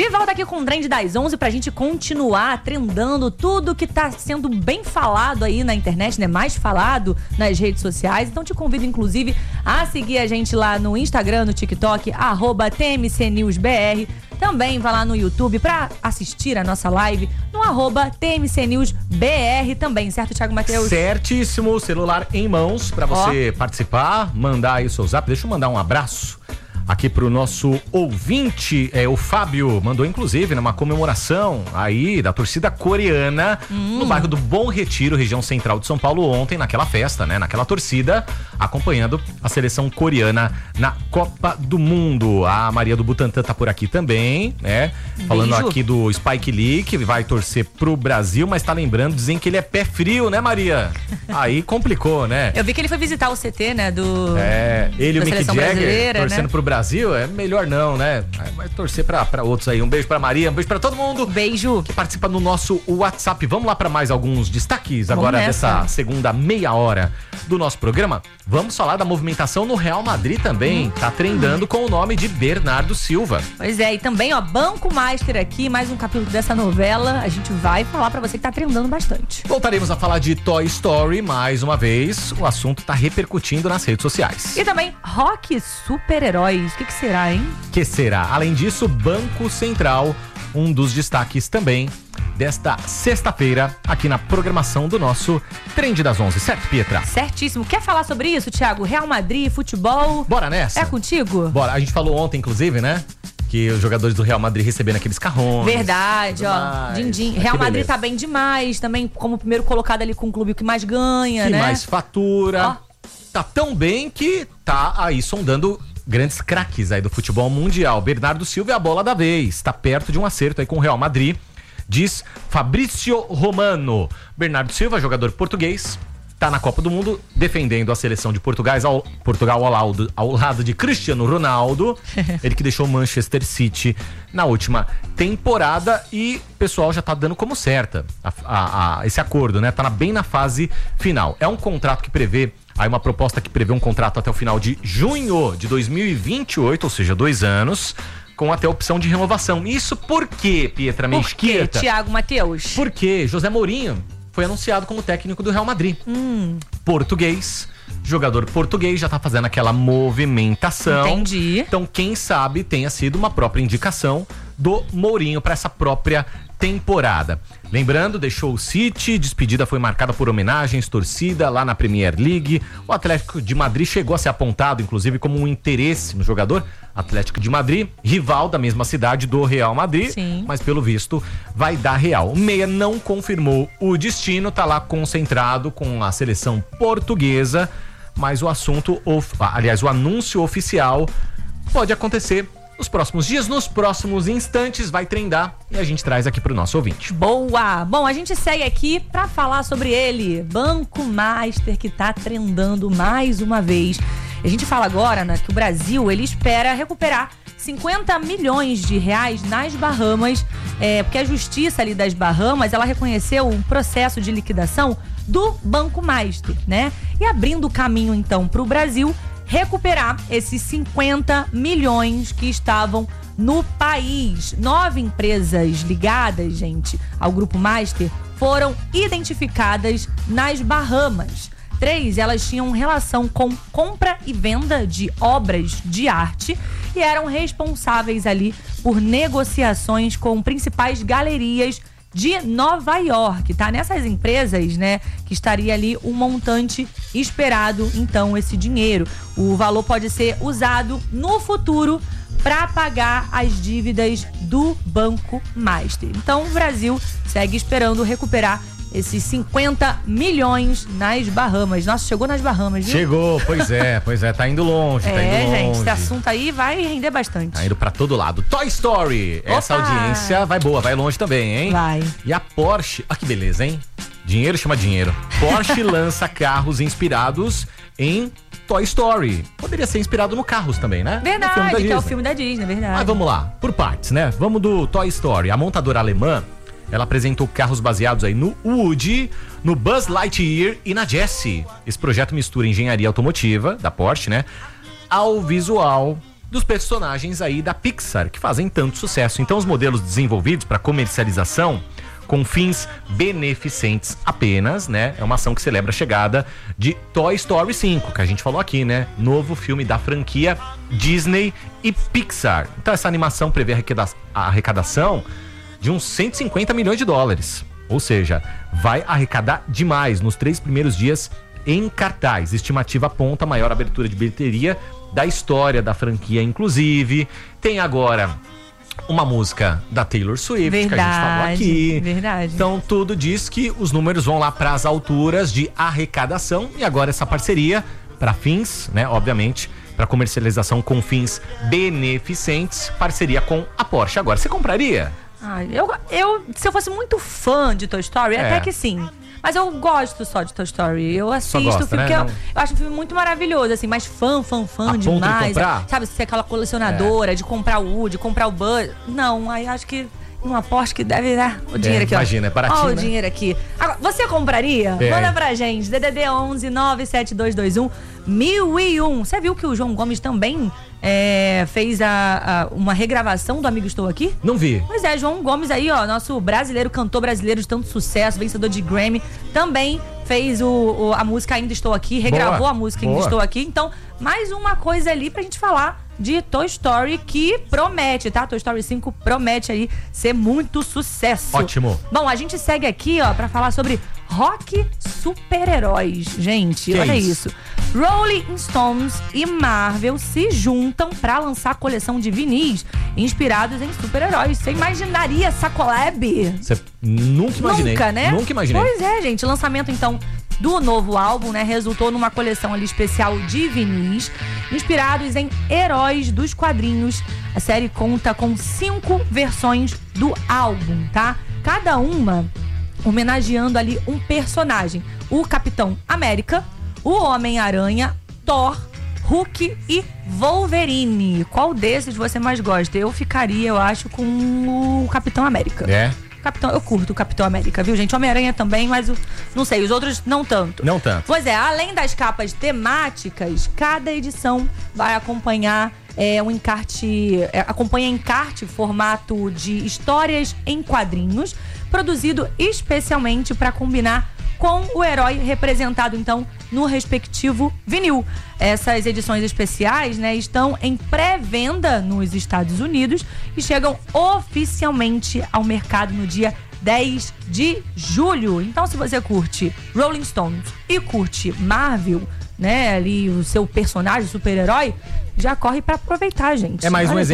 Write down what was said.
De volta aqui com o Trend das 11 pra gente continuar trendando tudo que tá sendo bem falado aí na internet, né? Mais falado nas redes sociais. Então te convido, inclusive, a seguir a gente lá no Instagram, no TikTok, @TMCNewsBR. Também vai lá no YouTube pra assistir a nossa live no @TMCNewsBR também, certo, Thiago Matheus? Certíssimo, celular em mãos pra você participar, mandar aí o seu zap. Deixa eu mandar um abraço aqui pro nosso ouvinte, o Fábio, mandou inclusive numa comemoração aí da torcida coreana no bairro do Bom Retiro, região central de São Paulo, ontem, naquela festa, né? Naquela torcida, acompanhando a seleção coreana na Copa do Mundo. A Maria do Butantã tá por aqui também, né? Falando aqui do Spike Lee, que vai torcer pro Brasil, mas tá lembrando, dizem que ele é pé frio, né, Maria? Aí complicou, né? Eu vi que ele foi visitar o CT, né, ele e o Mick Jagger torcendo, né, pro Brasil, é melhor não, né? Vai torcer pra outros aí. Um beijo pra Maria, um beijo pra todo mundo. Beijo. Que participa no nosso WhatsApp. Vamos lá pra mais alguns destaques agora dessa segunda meia hora do nosso programa. Vamos falar da movimentação no Real Madrid também. Tá trendando com o nome de Bernardo Silva. Pois é, e também, Banco Master aqui, mais um capítulo dessa novela. A gente vai falar pra você que tá trendando bastante. Voltaremos a falar de Toy Story mais uma vez. O assunto tá repercutindo nas redes sociais. E também rock super-heróis. O que será, hein? Que será? Além disso, Banco Central, um dos destaques também desta sexta-feira aqui na programação do nosso Trend das 11, certo, Pietra? Certíssimo. Quer falar sobre isso, Thiago? Real Madrid, futebol? Bora nessa? É contigo? Bora. A gente falou ontem, inclusive, né? Que os jogadores do Real Madrid recebendo aqueles carrões. Verdade, din-din. Real Madrid tá bem demais, também como primeiro colocado ali com o clube que mais ganha, que né? Que mais fatura. Tá tão bem que tá aí sondando grandes craques aí do futebol mundial. Bernardo Silva é a bola da vez. Tá perto de um acerto aí com o Real Madrid, diz Fabrício Romano. Bernardo Silva, jogador português, tá na Copa do Mundo defendendo a seleção de Portugal ao lado de Cristiano Ronaldo. Ele que deixou o Manchester City na última temporada e o pessoal já tá dando como certa esse acordo, né? Tá bem na fase final. É um contrato que prevê aí uma proposta que prevê um contrato até o final de junho de 2028, ou seja, 2 anos, com até opção de renovação. Isso por quê, Pietra Mesquita? Por quê, Thiago Matheus? Porque José Mourinho foi anunciado como técnico do Real Madrid. Português, jogador português, já tá fazendo aquela movimentação. Entendi. Então, quem sabe tenha sido uma própria indicação do Mourinho para essa própria temporada. Lembrando, deixou o City, despedida foi marcada por homenagens, torcida lá na Premier League. O Atlético de Madrid chegou a ser apontado, inclusive, como um interesse no jogador. Atlético de Madrid, rival da mesma cidade do Real Madrid. Sim. Mas pelo visto vai dar Real. O Meia não confirmou o destino, tá lá concentrado com a seleção portuguesa, mas o o anúncio oficial pode acontecer nos próximos dias, nos próximos instantes, vai trendar e a gente traz aqui pro nosso ouvinte. Boa! Bom, a gente segue aqui pra falar sobre ele, Banco Master, que tá trendando mais uma vez. A gente fala agora, né, que o Brasil, ele espera recuperar 50 milhões de reais nas Bahamas, porque a justiça ali das Bahamas, ela reconheceu um processo de liquidação do Banco Master, né? E abrindo o caminho, então, pro Brasil recuperar esses 50 milhões que estavam no país. 9 empresas ligadas, gente, ao Grupo Master foram identificadas nas Bahamas. 3, elas tinham relação com compra e venda de obras de arte e eram responsáveis ali por negociações com principais galerias de Nova York, tá? Nessas empresas, né, que estaria ali um montante esperado, então, esse dinheiro. O valor pode ser usado no futuro para pagar as dívidas do Banco Master. Então, o Brasil segue esperando recuperar esses 50 milhões nas Bahamas. Nossa, chegou nas Bahamas, viu? Chegou, pois é, tá indo longe, tá indo longe. Gente, esse assunto aí vai render bastante. Tá indo pra todo lado. Toy Story, essa audiência vai boa, vai longe também, hein? Vai. E a Porsche, que beleza, hein? Dinheiro chama dinheiro. Porsche lança carros inspirados em Toy Story. Poderia ser inspirado no Carros também, né? Verdade, que é o filme da Disney, verdade. Mas vamos lá, por partes, né? Vamos do Toy Story. A montadora alemã, ela apresentou carros baseados aí no Woody, no Buzz Lightyear e na Jessie. Esse projeto mistura engenharia automotiva da Porsche, né, ao visual dos personagens aí da Pixar, que fazem tanto sucesso. Então, os modelos desenvolvidos para comercialização com fins beneficentes apenas, né? É uma ação que celebra a chegada de Toy Story 5, que a gente falou aqui, né? Novo filme da franquia Disney e Pixar. Então, essa animação prevê a arrecadação de uns 150 milhões de dólares. Ou seja, vai arrecadar demais nos 3 primeiros dias em cartaz. Estimativa aponta a maior abertura de bilheteria da história da franquia, inclusive. Tem agora uma música da Taylor Swift, verdade, que a gente falou aqui. Verdade. Então, tudo diz que os números vão lá para as alturas de arrecadação. E agora essa parceria para fins, né, obviamente, para comercialização com fins beneficentes, parceria com a Porsche. Agora, você compraria? Se eu fosse muito fã de Toy Story, até que sim. Mas eu gosto só de Toy Story. Eu assisto o filme, porque eu acho um filme muito maravilhoso, assim, mas fã demais. Sabe, ser aquela colecionadora de comprar o Woody, comprar o Buzz. Não, aí acho que uma Porsche que deve dar o dinheiro aqui, imagina, ó. é baratinho, ó, o né? dinheiro aqui. Agora, você compraria? Manda pra gente. DDD 11 97221 1001. Você viu que o João Gomes também fez uma regravação do Amigo Estou Aqui? Não vi. Pois é, João Gomes aí, ó, nosso brasileiro, cantor brasileiro de tanto sucesso, vencedor de Grammy, também fez a música Ainda Estou Aqui, regravou a música Ainda Estou Aqui. Então, mais uma coisa ali pra gente falar de Toy Story que promete, tá? Toy Story 5 promete aí ser muito sucesso. Ótimo. Bom, a gente segue aqui, ó, pra falar sobre rock super-heróis. Gente, que olha isso. Rolling Stones e Marvel se juntam pra lançar a coleção de vinis inspirados em super-heróis. Você imaginaria essa collab? Você nunca imaginei. Nunca, né? Nunca imaginei. Pois é, gente. Lançamento, então, do novo álbum, né? Resultou numa coleção ali especial de vinis inspirados em heróis dos quadrinhos. A série conta com 5 versões do álbum, tá? Cada uma homenageando ali um personagem. O Capitão América, o Homem-Aranha, Thor, Hulk e Wolverine. Qual desses você mais gosta? Eu ficaria, eu acho, com o Capitão América. Eu curto o Capitão América, viu, gente? Homem-Aranha também, mas não sei, os outros não tanto. Não tanto. Pois é, além das capas temáticas, cada edição vai acompanhar um encarte, acompanha encarte formato de histórias em quadrinhos, produzido especialmente para combinar com o herói representado, então, no respectivo vinil. Essas edições especiais, né, estão em pré-venda nos Estados Unidos e chegam oficialmente ao mercado no dia 10 de julho. Então, se você curte Rolling Stones e curte Marvel, né, ali o seu personagem, super-herói, já corre pra aproveitar, gente. É mais um exemplo